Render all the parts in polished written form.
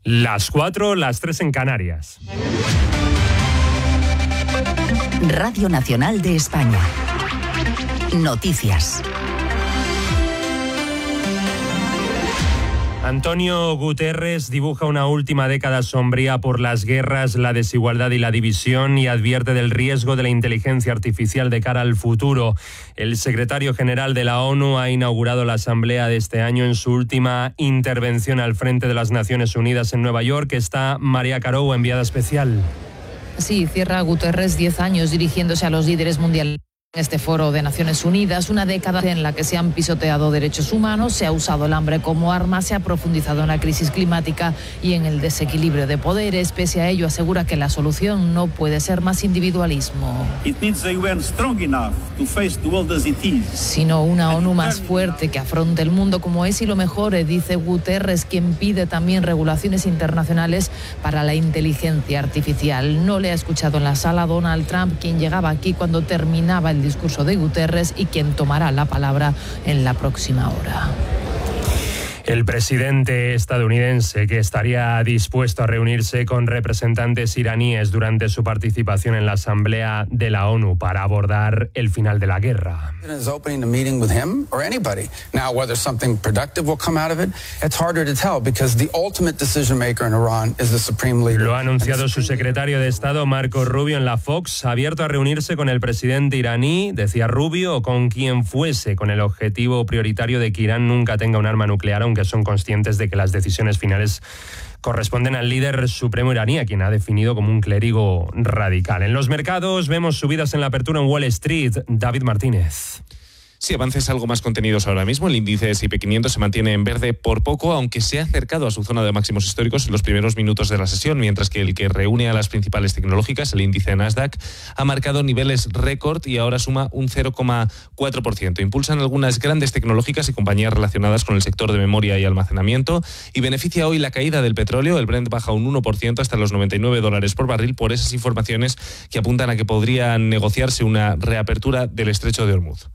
Las 4, las 3 en Canarias. Radio Nacional de España. Noticias. Antonio Guterres dibuja una última década sombría por las guerras, la desigualdad y la división y advierte del riesgo de la inteligencia artificial de cara al futuro. El secretario general de la ONU ha inaugurado la asamblea de este año en su última intervención al frente de las Naciones Unidas en Nueva York. Está María Carou, enviada especial. Sí, cierra Guterres 10 años dirigiéndose a los líderes mundiales. En este foro de Naciones Unidas, una década en la que se han pisoteado derechos humanos, se ha usado el hambre como arma, se ha profundizado en la crisis climática y en el desequilibrio de poderes. Pese a ello, asegura que la solución no puede ser más individualismo, sino una ONU más fuerte que afronte el mundo como es y lo mejore, dice Guterres, quien pide también regulaciones internacionales para la inteligencia artificial. No le ha escuchado en la sala Donald Trump, quien llegaba aquí cuando terminaba el discurso de Guterres y quien tomará la palabra en la próxima hora. El presidente estadounidense, que estaría dispuesto a reunirse con representantes iraníes durante su participación en la Asamblea de la ONU para abordar el final de la guerra. Lo ha anunciado su secretario de Estado, Marco Rubio, en la Fox, abierto a reunirse con el presidente iraní, decía Rubio, o con quien fuese, con el objetivo prioritario de que Irán nunca tenga un arma nuclear, aunque son conscientes de que las decisiones finales corresponden al líder supremo iraní, a quien ha definido como un clérigo radical. En los mercados vemos subidas en la apertura en Wall Street. David Martínez. Sí, avances algo más contenidos ahora mismo. El índice S&P 500 se mantiene en verde por poco, aunque se ha acercado a su zona de máximos históricos en los primeros minutos de la sesión, mientras que el que reúne a las principales tecnológicas, el índice Nasdaq, ha marcado niveles récord y ahora suma un 0,4%. Impulsan algunas grandes tecnológicas y compañías relacionadas con el sector de memoria y almacenamiento y beneficia hoy la caída del petróleo. El Brent baja un 1% hasta los $99 por barril por esas informaciones que apuntan a que podría negociarse una reapertura del estrecho de Hormuz.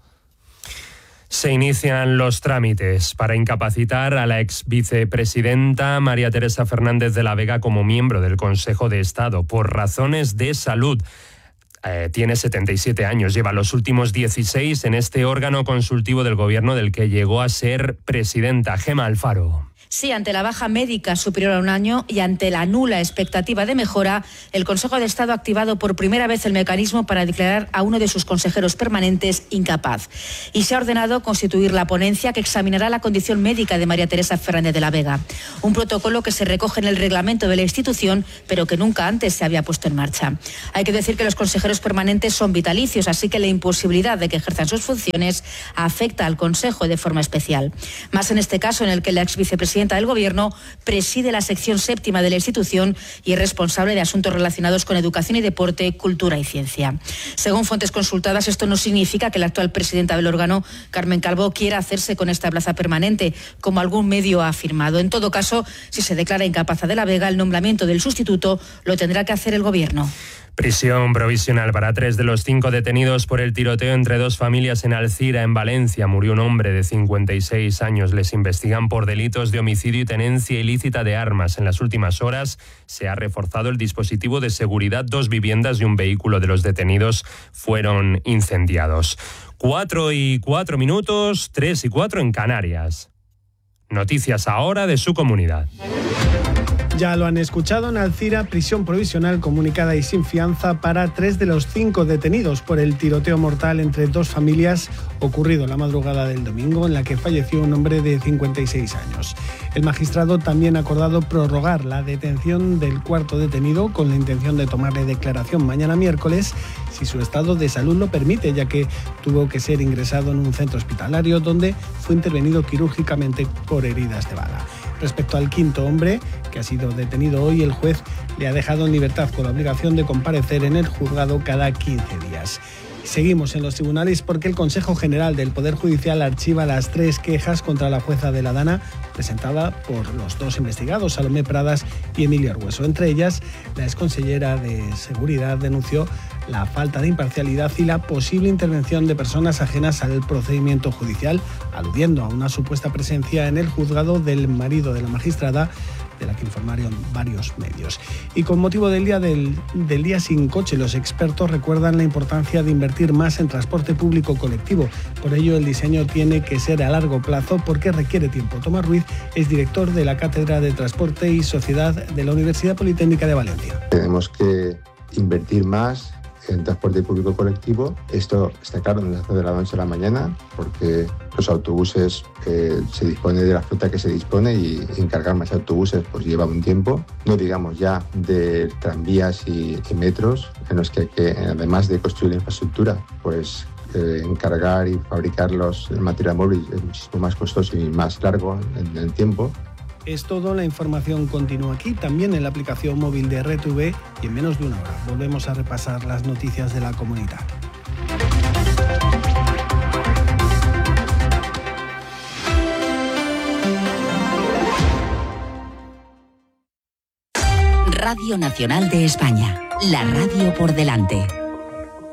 Se inician los trámites para incapacitar a la ex vicepresidenta María Teresa Fernández de la Vega como miembro del Consejo de Estado por razones de salud. Tiene 77 años, lleva los últimos 16 en este órgano consultivo del Gobierno del que llegó a ser presidenta. Gemma Alfaro. Sí, ante la baja médica superior a un año y ante la nula expectativa de mejora, el Consejo de Estado ha activado por primera vez el mecanismo para declarar a uno de sus consejeros permanentes incapaz. Y se ha ordenado constituir la ponencia que examinará la condición médica de María Teresa Fernández de la Vega. Un protocolo que se recoge en el reglamento de la institución, pero que nunca antes se había puesto en marcha. Hay que decir que los consejeros permanentes son vitalicios, así que la imposibilidad de que ejerzan sus funciones afecta al Consejo de forma especial. Más en este caso en el que la ex vicepresidenta del Gobierno preside la sección séptima de la institución y es responsable de asuntos relacionados con educación y deporte, cultura y ciencia. Según fuentes consultadas, esto no significa que la actual presidenta del órgano, Carmen Calvo, quiera hacerse con esta plaza permanente, como algún medio ha afirmado. En todo caso, si se declara incapaz de la Vega, el nombramiento del sustituto lo tendrá que hacer el Gobierno. Prisión provisional para 3 de los 5 detenidos por el tiroteo entre 2 familias en Alcira, en Valencia. Murió un hombre de 56 años. Les investigan por delitos de homicidio y tenencia ilícita de armas. En las últimas horas se ha reforzado el dispositivo de seguridad. 2 viviendas y un vehículo de los detenidos fueron incendiados. 4:04, 3:04 en Canarias. Noticias ahora de su comunidad. Ya lo han escuchado, en Alcira, prisión provisional comunicada y sin fianza para 3 de los 5 detenidos por el tiroteo mortal entre 2 familias ocurrido la madrugada del domingo, en la que falleció un hombre de 56 años. El magistrado también ha acordado prorrogar la detención del 4º detenido con la intención de tomarle declaración mañana miércoles, si su estado de salud lo permite, ya que tuvo que ser ingresado en un centro hospitalario donde fue intervenido quirúrgicamente por heridas de bala. Respecto al 5º hombre, que ha sido detenido hoy, el juez le ha dejado en libertad con la obligación de comparecer en el juzgado cada 15 días. Seguimos en los tribunales porque el Consejo General del Poder Judicial archiva las 3 quejas contra la jueza de la Dana presentada por los 2 investigados, Salomé Pradas y Emilio Argueso. Entre ellas, la exconsellera de Seguridad denunció la falta de imparcialidad y la posible intervención de personas ajenas al procedimiento judicial, aludiendo a una supuesta presencia en el juzgado del marido de la magistrada, de la que informaron varios medios. Y con motivo del día sin coche, los expertos recuerdan la importancia de invertir más en transporte público colectivo. Por ello, el diseño tiene que ser a largo plazo porque requiere tiempo. Tomás Ruiz es director de la Cátedra de Transporte y Sociedad de la Universidad Politécnica de Valencia. Tenemos que invertir más en transporte público colectivo. Esto está claro, no se hace de la noche a la mañana, porque los autobuses se dispone de la flota que se dispone y encargar más autobuses pues lleva un tiempo. No digamos ya de tranvías y metros, en los que además de construir la infraestructura, pues encargar y fabricar el material móvil es muchísimo más costoso y más largo en el tiempo. Es todo, la información continúa aquí, también en la aplicación móvil de RTV y en menos de una hora. Volvemos a repasar las noticias de la comunidad. Radio Nacional de España, la radio por delante.